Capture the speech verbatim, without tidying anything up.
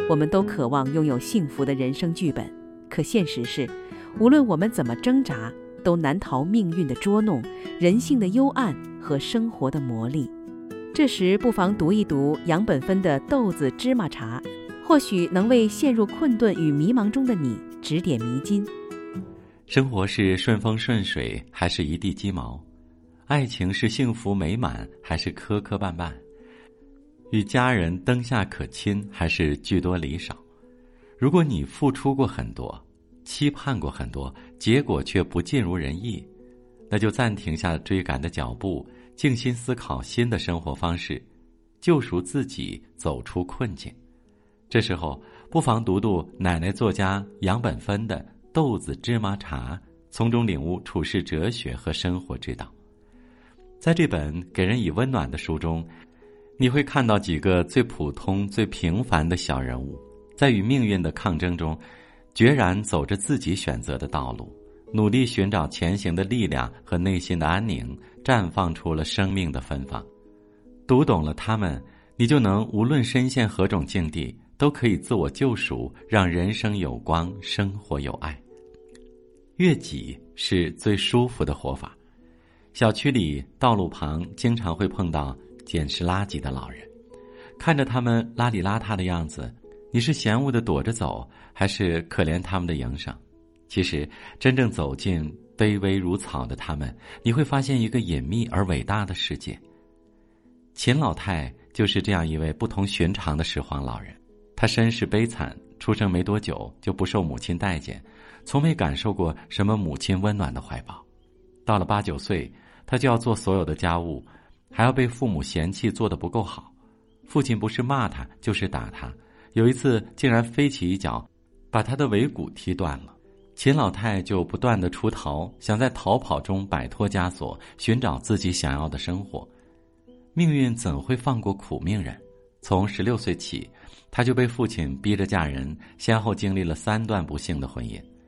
我们都渴望拥有幸福的人生剧本，可现实是，无论我们怎么挣扎，都难逃命运的捉弄、人性的幽暗和生活的磨砺。这时不妨读一读杨本芬的《豆子芝麻茶》，或许能为陷入困顿与迷茫中的你指点迷津。 生活是顺风顺水，还是一地鸡毛？爱情是幸福美满，还是磕磕绊绊？与家人灯下可亲，还是聚多离少？如果你付出过很多，期盼过很多，结果却不尽如人意，那就暂停下追赶的脚步，静心思考新的生活方式，救赎自己，走出困境。这时候不妨读读奶奶作家杨本芬的《豆子芝麻茶》，从中领悟处世哲学和生活之道。在这本给人以温暖的书中，你会看到几个最普通最平凡的小人物，在与命运的抗争中决然走着自己选择的道路，努力寻找前行的力量和内心的安宁，绽放出了生命的芬芳。读懂了他们，你就能无论身陷何种境地，都可以自我救赎，让人生有光，生活有爱。悦己是最舒服的活法。小区里道路旁经常会碰到捡拾垃圾的老人，看着他们邋里邋遢的样子，你是嫌恶的躲着走，还是可怜他们的营生？其实真正走进卑微如草的他们，你会发现一个隐秘而伟大的世界。秦老太就是这样一位不同寻常的拾荒老人。她身世悲惨，出生没多久就不受母亲待见，从没感受过什么母亲温暖的怀抱。到了八九岁，她就要做所有的家务，还要被父母嫌弃做得不够好。父亲不是骂她就是打她，有一次竟然飞起一脚把她的尾骨踢断了。秦老太就不断地出逃，想在逃跑中摆脱枷锁，寻找自己想要的生活。命运怎会放过苦命人？从十六岁起，她就被父亲逼着嫁人，先后经历了三段不幸的婚姻。